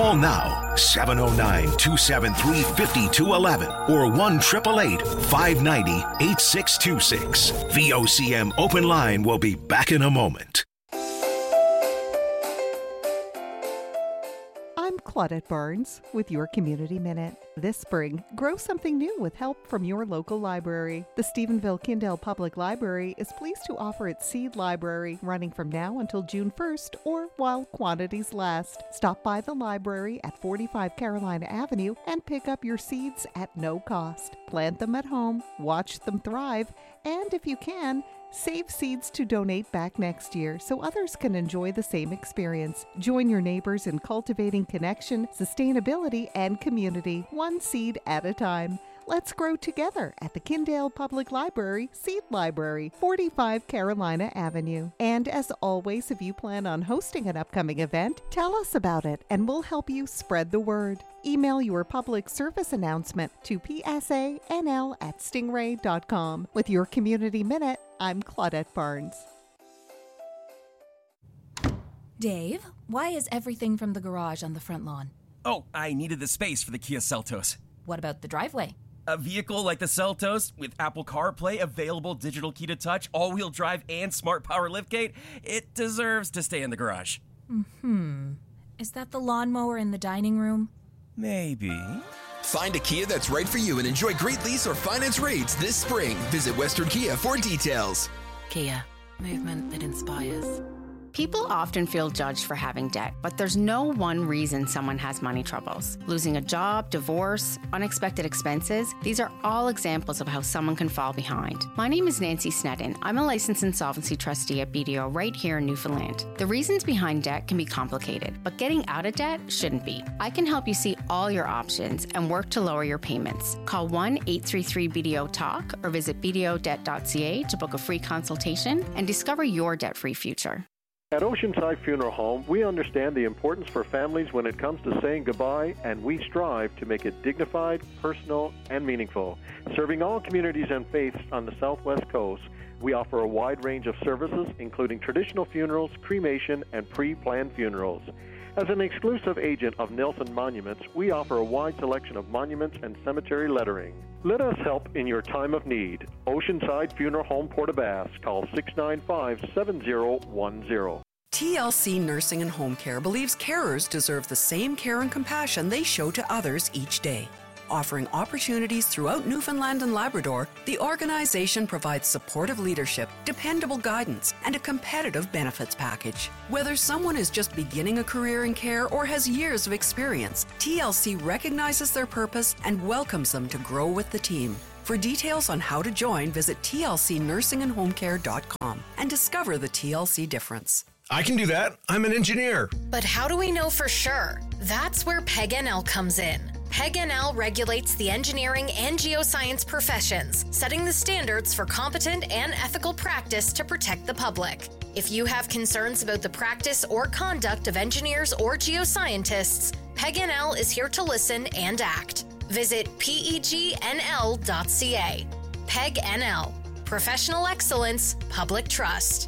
Call now, 709-273-5211 or 1-888-590-8626. VOCM Open Line will be back in a moment. I'm Claudette Barnes with your Community Minute. This spring, grow something new with help from your local library. The Stephenville-Kindale Public Library is pleased to offer its Seed Library running from now until June 1st or while quantities last. Stop by the library at 45 Carolina Avenue and pick up your seeds at no cost. Plant them at home, watch them thrive, and if you can, save seeds to donate back next year so others can enjoy the same experience. Join your neighbors in cultivating connection, sustainability, and community, one seed at a time. Let's grow together at the Kindale Public Library Seed Library, 45 Carolina Avenue. And as always, if you plan on hosting an upcoming event, tell us about it and we'll help you spread the word. Email your public service announcement to psanl@stingray.com. With your Community Minute, I'm Claudette Barnes. Dave, why is everything from the garage on the front lawn? Oh, I needed the space for the Kia Seltos. What about the driveway? A vehicle like the Seltos with Apple CarPlay, available digital key to touch, all-wheel drive, and smart power liftgate, it deserves to stay in the garage. Is that the lawnmower in the dining room? Maybe. Find a Kia that's right for you and enjoy great lease or finance rates this spring. Visit Western Kia for details. Kia, movement that inspires. People often feel judged for having debt, but there's no one reason someone has money troubles. Losing a job, divorce, unexpected expenses, these are all examples of how someone can fall behind. My name is Nancy Snedden. I'm a licensed insolvency trustee at BDO right here in Newfoundland. The reasons behind debt can be complicated, but getting out of debt shouldn't be. I can help you see all your options and work to lower your payments. Call 1-833-BDO-TALK or visit bdodebt.ca to book a free consultation and discover your debt-free future. At Oceanside Funeral Home, we understand the importance for families when it comes to saying goodbye, and we strive to make it dignified, personal, and meaningful. Serving all communities and faiths on the Southwest Coast, we offer a wide range of services, including traditional funerals, cremation, and pre-planned funerals. As an exclusive agent of Nelson Monuments, we offer a wide selection of monuments and cemetery lettering. Let us help in your time of need. Oceanside Funeral Home, Port-aux-Basques. Call 695-7010. TLC Nursing and Home Care believes carers deserve the same care and compassion they show to others each day. Offering opportunities throughout Newfoundland and Labrador, the organization provides supportive leadership, dependable guidance, and a competitive benefits package. Whether someone is just beginning a career in care or has years of experience, TLC recognizes their purpose and welcomes them to grow with the team. For details on how to join, visit tlcnursingandhomecare.com and discover the TLC difference. I can do that. I'm an engineer. But how do we know for sure? That's where PEG-NL comes in. PEG-NL regulates the engineering and geoscience professions, setting the standards for competent and ethical practice to protect the public. If you have concerns about the practice or conduct of engineers or geoscientists, PEG-NL is here to listen and act. Visit pegnl.ca. PEG-NL. Professional excellence, public trust.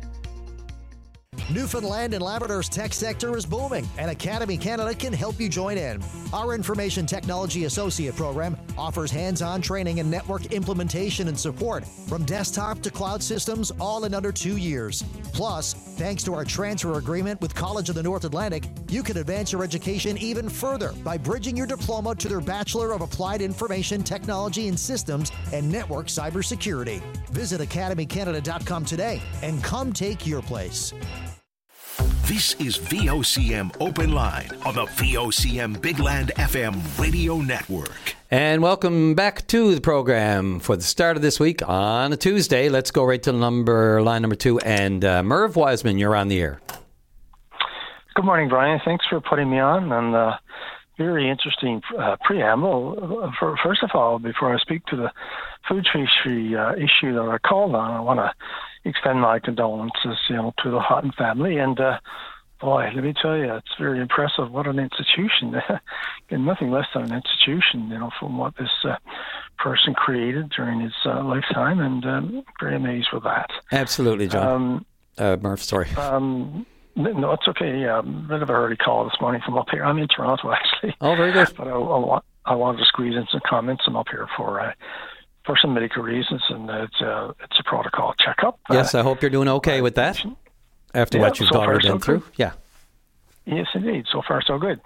Newfoundland and Labrador's tech sector is booming, and Academy Canada can help you join in. Our Information Technology Associate program offers hands-on training and network implementation and support from desktop to cloud systems, all in under 2 years. Plus, thanks to our transfer agreement with College of the North Atlantic, you can advance your education even further by bridging your diploma to their Bachelor of Applied Information Technology and Systems and Network Cybersecurity. Visit academycanada.com today and come take your place. This is VOCM Open Line on the VOCM Big Land FM radio network. And welcome back to the program for the start of this week on a Tuesday. Let's go right to line number 2. And Merv Wiseman, you're on the air. Good morning, Brian. Thanks for putting me on. And very interesting preamble. First of all, before I speak to the food fishery issue that I called on, I want to extend my condolences, to the Houghton family. And boy, let me tell you, it's very impressive. What an institution! And nothing less than an institution, from what this person created during his lifetime. And very amazed with that. Absolutely, John. Murph, sorry. No, it's okay. A bit of a early call this morning from up here. I'm in Toronto, actually. Oh, very good. But I wanted to squeeze in some comments. I'm up here for some medical reasons, and it's a protocol checkup. Yes, I hope you're doing okay with that after what you've already been through. Yeah. Yes, indeed. So far, so good.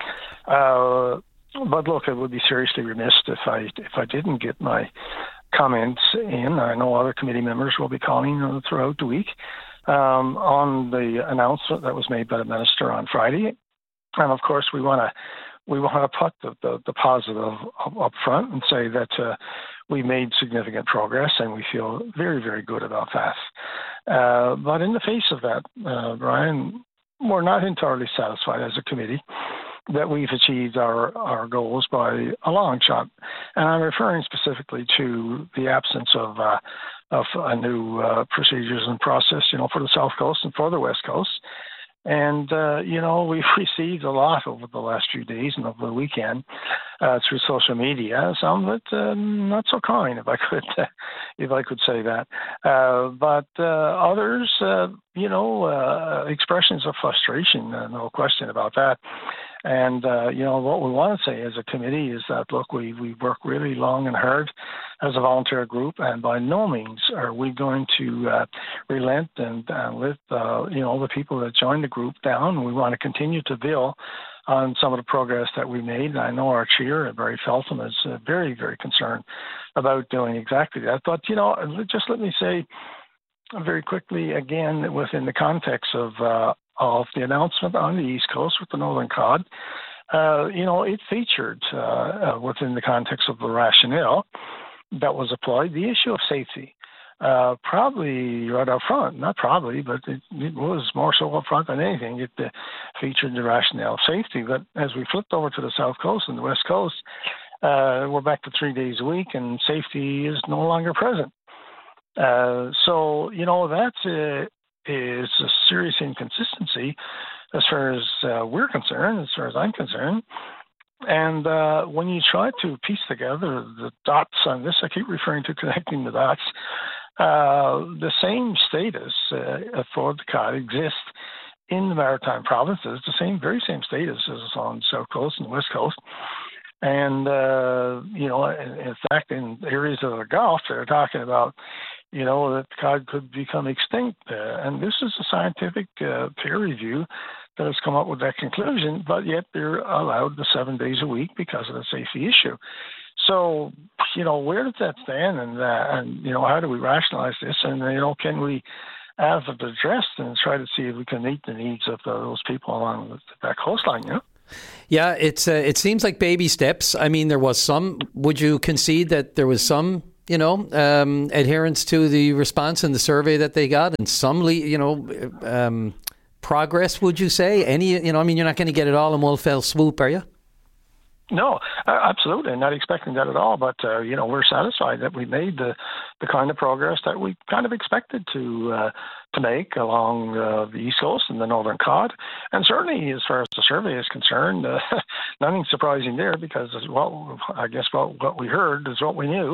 But look, it would be seriously remiss if I didn't get my comments in. I know other committee members will be calling throughout the week on the announcement that was made by the minister on Friday, and of course we want to put the positive up front and say that we made significant progress, and we feel very, very good about that. But in the face of that, Brian, we're not entirely satisfied as a committee that we've achieved our goals by a long shot. And I'm referring specifically to the absence of a new procedures and process, for the South Coast and for the West Coast. And, we've received a lot over the last few days and over the weekend through social media, some of it not so kind, if I could say that. But others, expressions of frustration, no question about that. And, what we want to say as a committee is that, look, we work really long and hard as a volunteer group, and by no means are we going to relent and let, the people that joined the group down. We want to continue to build on some of the progress that we made. And I know our chair, Barry Feltham, is very, very concerned about doing exactly that. But, just let me say very quickly, again, within the context of the announcement on the East Coast with the Northern Cod, it featured within the context of the rationale that was applied, the issue of safety. Probably right up front, not probably, but it was more so up front than anything. It featured the rationale of safety. But as we flipped over to the South Coast and the West Coast, we're back to 3 days a week, and safety is no longer present. So, that is a serious inconsistency as far as we're concerned, as far as I'm concerned. And when you try to piece together the dots on this, I keep referring to connecting the dots, the same status for the COD exists in the maritime provinces, the very same status as on the South Coast and the West Coast. And, in fact, in areas of the Gulf, they're talking about, that cod could become extinct. And this is a scientific peer review that has come up with that conclusion, but yet they're allowed the 7 days a week because of the safety issue. So, where does that stand? And how do we rationalize this? And, can we have it addressed and try to see if we can meet the needs of those people along that coastline, Yeah, it seems like baby steps. I mean, there was some. Would you concede that there was some, adherence to the response in the survey that they got, and some, progress? Would you say any? You're not going to get it all in one fell swoop, are you? No, absolutely. Not expecting that at all. But, we're satisfied that we made the kind of progress that we kind of expected to make along the East Coast and the Northern Cod. And certainly, as far as the survey is concerned, nothing surprising there because, I guess what we heard is what we knew.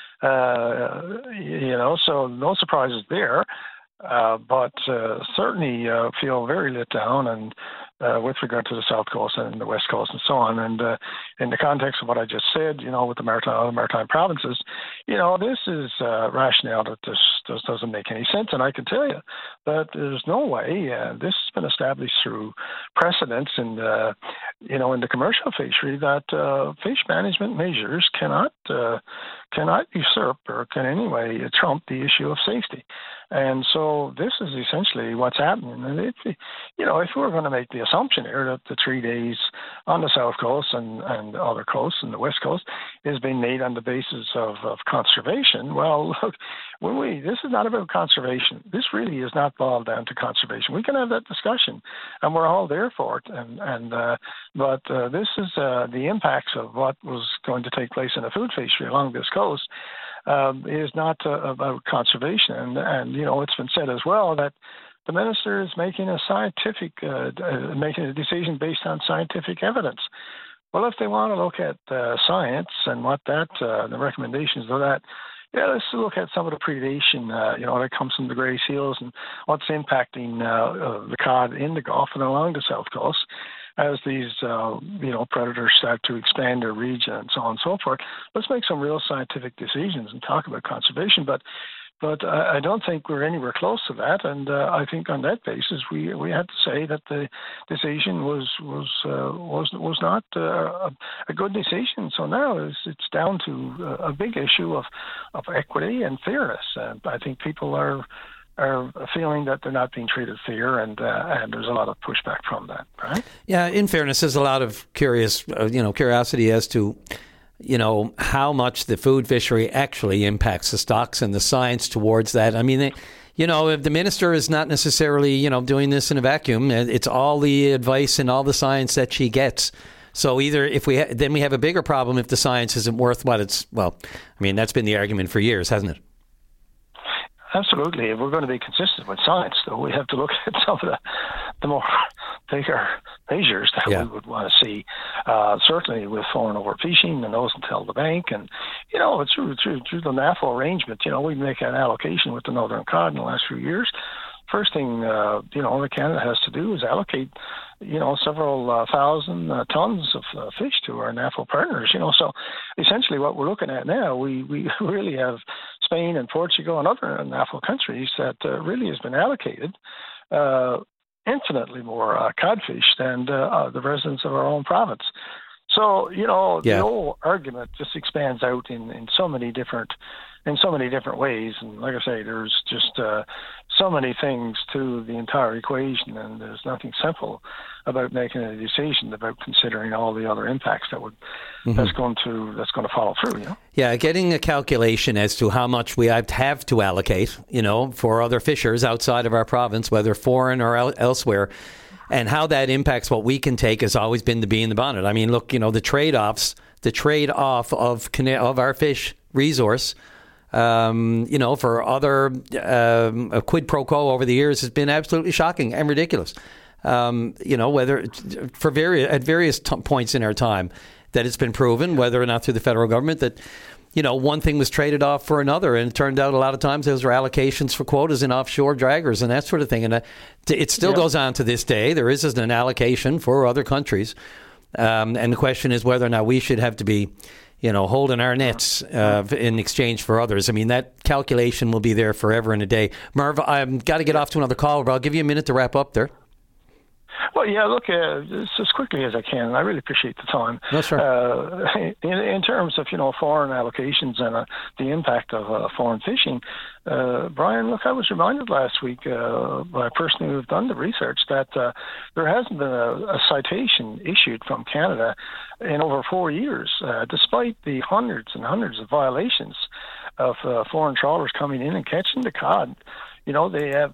So no surprises there. But certainly feel very let down and with regard to the South Coast and the West Coast and so on. And in the context of what I just said, with the maritime provinces, this is rationale that this doesn't make any sense. And I can tell you that there's no way this has been established through precedents and, in the commercial fishery that fish management measures cannot usurp or can in any way trump the issue of safety. And so this is essentially what's happening. And if we're going to make the assumption here that the 3 days on the South Coast and other coasts and the West Coast is being made on the basis of conservation, well, look, this is not about conservation. This really is not boiled down to conservation. We can have that discussion, and we're all there for it. But this is the impacts of what was going to take place in the food fishery along this coast. Is not about conservation. And it's been said as well that the minister is making a decision based on scientific evidence. Well, if they want to look at science and what the recommendations of that, let's look at some of the predation, that comes from the grey seals and what's impacting the cod in the Gulf and along the South Coast as these, predators start to expand their region and so on and so forth. Let's make some real scientific decisions and talk about conservation. But I don't think we're anywhere close to that, and I think on that basis we had to say that the decision was not a good decision. So now it's down to a big issue of equity and fairness, and I think people are feeling that they're not being treated fair, and there's a lot of pushback from that, right? Yeah, in fairness, there's a lot of curiosity as to how much the food fishery actually impacts the stocks and the science towards that. I mean, the minister is not necessarily, doing this in a vacuum. It's all the advice and all the science that she gets. So either then we have a bigger problem if the science isn't worth what it's, that's been the argument for years, hasn't it? Absolutely. If we're going to be consistent with science, though, we have to look at some of the more bigger measures that we would want to see. Certainly with foreign overfishing and those until the bank, and through the NAFO arrangement, we make an allocation with the northern cod in the last few years. First thing that Canada has to do is allocate several thousand tons of fish to our NAFO partners. So essentially what we're looking at now, we really have Spain and Portugal and other NAFO countries that really has been allocated infinitely more codfish than the residents of our own province. So, the whole argument just expands out in so many different ways. And like I say, there's just so many things to the entire equation, and there's nothing simple about making a decision about considering all the other impacts that's going to follow through. Yeah, getting a calculation as to how much we have to allocate, for other fishers outside of our province, whether foreign or elsewhere, and how that impacts what we can take has always been the bee in the bonnet. I mean, look, the trade-off of our fish resource, for other quid pro quo over the years has been absolutely shocking and ridiculous. Whether at various points in our time that it's been proven, whether or not through the federal government, that one thing was traded off for another, and it turned out a lot of times those were allocations for quotas in offshore draggers and that sort of thing. And it still goes on to this day. There is an allocation for other countries, and the question is whether or not we should have to be holding our nets in exchange for others. I mean, that calculation will be there forever and a day. Merv, I've got to get off to another call, but I'll give you a minute to wrap up there. Well, yeah, look, just as quickly as I can. I really appreciate the time. No, sure. In terms of, foreign allocations and the impact of foreign fishing, Brian, look, I was reminded last week by a person who has done the research that there hasn't been a citation issued from Canada in over 4 years, despite the hundreds and hundreds of violations of foreign trawlers coming in and catching the cod. They have